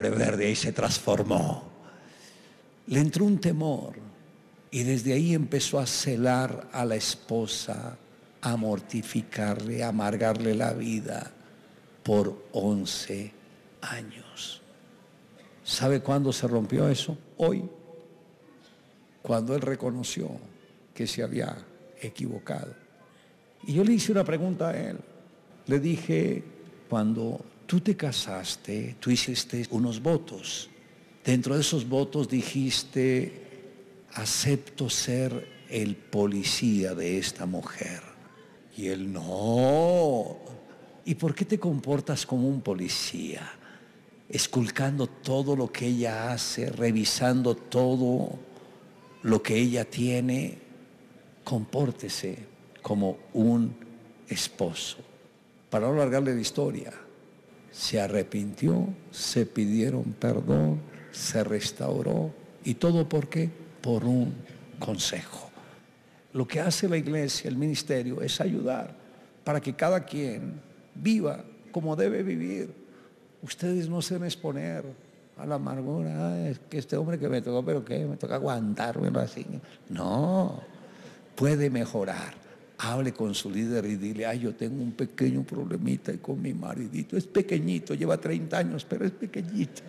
Monteverde y se transformó. Le entró un temor y desde ahí empezó a celar a la esposa, a mortificarle, a amargarle la vida por 11 años. ¿Sabe cuándo se rompió eso? Hoy, cuando él reconoció que se había equivocado. Y yo le hice una pregunta a él. Le dije, cuando tú te casaste, tú hiciste unos votos. Dentro de esos votos dijiste, acepto ser el policía de esta mujer. Y él, no. ¿Y por qué te comportas como un policía? Esculcando todo lo que ella hace, revisando todo lo que ella tiene. Compórtese como un esposo. Para no alargarle la historia, se arrepintió, se pidieron perdón, se restauró. ¿Y todo por qué? Por un consejo. Lo que hace la iglesia, el ministerio, es ayudar para que cada quien viva como debe vivir. Ustedes no se deben exponer a la amargura. Es que este hombre que me tocó, pero ¿qué? Me toca aguantármelo así. No, puede mejorar. Hable con su líder y dile, ay, yo tengo un pequeño problemita con mi maridito. Es pequeñito, lleva 30 años, pero es pequeñito.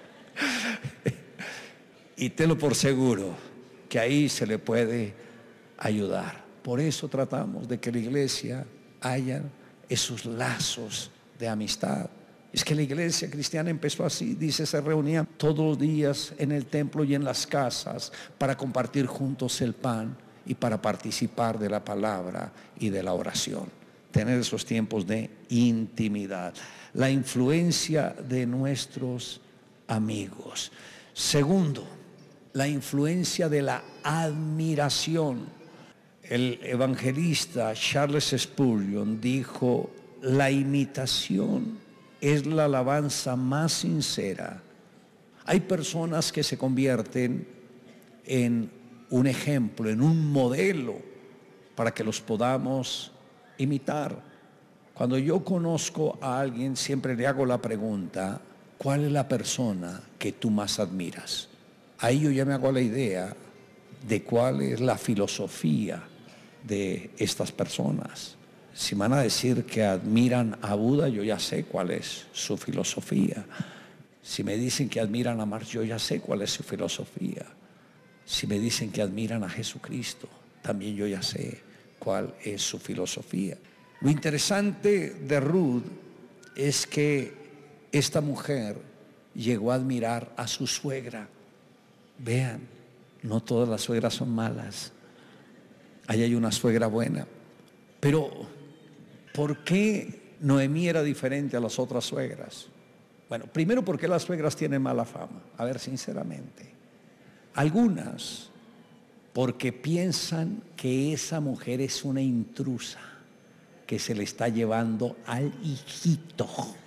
Y tenlo por seguro que ahí se le puede ayudar. Por eso tratamos de que la iglesia haya esos lazos de amistad. Es que la iglesia cristiana empezó así, dice, se reunían todos los días en el templo y en las casas para compartir juntos el pan y para participar de la palabra y de la oración. Tener esos tiempos de intimidad. La influencia de nuestros amigos. Segundo, la influencia de la admiración. El evangelista Charles Spurgeon dijo, la imitación es la alabanza más sincera. Hay personas que se convierten en un ejemplo, en un modelo para que los podamos imitar. Cuando yo conozco a alguien, siempre le hago la pregunta, ¿cuál es la persona que tú más admiras? Ahí yo ya me hago la idea de cuál es la filosofía de estas personas. Si van a decir que admiran a Buda, yo ya sé cuál es su filosofía. Si me dicen que admiran a Marx, yo ya sé cuál es su filosofía. Si me dicen que admiran a Jesucristo, también yo ya sé cuál es su filosofía. Lo interesante de Ruth es que esta mujer llegó a admirar a su suegra. Vean, no todas las suegras son malas. Ahí hay una suegra buena. Pero, ¿por qué Noemí era diferente a las otras suegras? Bueno, primero porque las suegras tienen mala fama. A ver, sinceramente. Algunas, porque piensan que esa mujer es una intrusa que se le está llevando al hijito.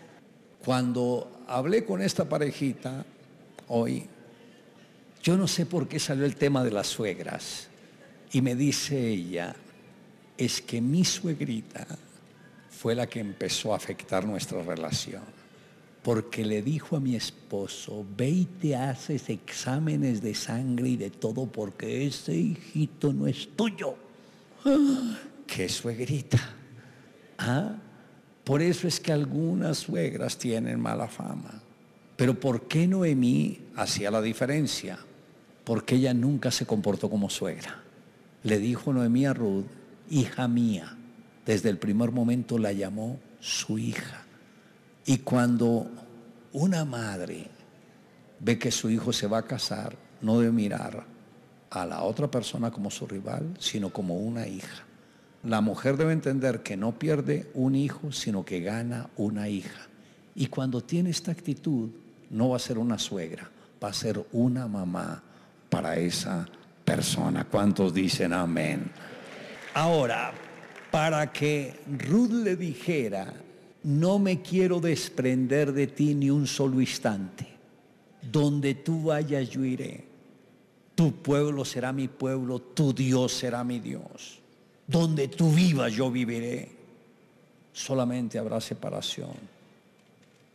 Cuando hablé con esta parejita hoy, yo no sé por qué salió el tema de las suegras. Y me dice ella, es que mi suegrita fue la que empezó a afectar nuestra relación. Porque le dijo a mi esposo, ve y te haces exámenes de sangre y de todo porque ese hijito no es tuyo. ¡Ah! ¡Qué suegrita! ¿Ah? Por eso es que algunas suegras tienen mala fama. Pero ¿por qué Noemí hacía la diferencia? Porque ella nunca se comportó como suegra. Le dijo Noemí a Ruth, hija mía. Desde el primer momento la llamó su hija. Y cuando una madre ve que su hijo se va a casar, no debe mirar a la otra persona como su rival, sino como una hija. La mujer debe entender que no pierde un hijo, sino que gana una hija. Y cuando tiene esta actitud, no va a ser una suegra, va a ser una mamá para esa persona. ¿Cuántos dicen amén? Ahora, para que Ruth le dijera, no me quiero desprender de ti ni un solo instante. Donde tú vayas yo iré. Tu pueblo será mi pueblo, tu Dios será mi Dios. Donde tú vivas yo viviré. Solamente habrá separación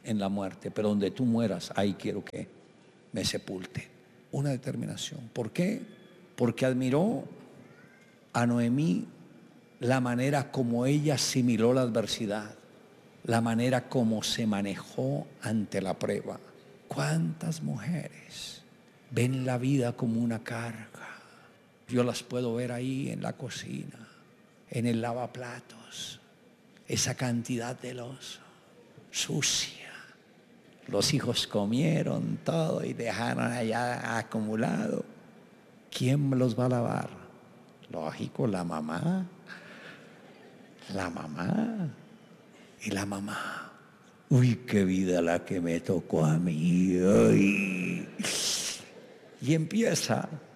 en la muerte, pero donde tú mueras, ahí quiero que me sepulte. Una determinación. ¿Por qué? Porque admiró a Noemí la manera como ella asimiló la adversidad, la manera como se manejó ante la prueba. ¿Cuántas mujeres ven la vida como una carga? Yo las puedo ver ahí en la cocina, en el lavaplatos, esa cantidad de lozo, sucia. Los hijos comieron todo y dejaron allá acumulado. ¿Quién me los va a lavar? Lógico, la mamá. La mamá. Y la mamá. Uy, qué vida la que me tocó a mí. Uy. Y empieza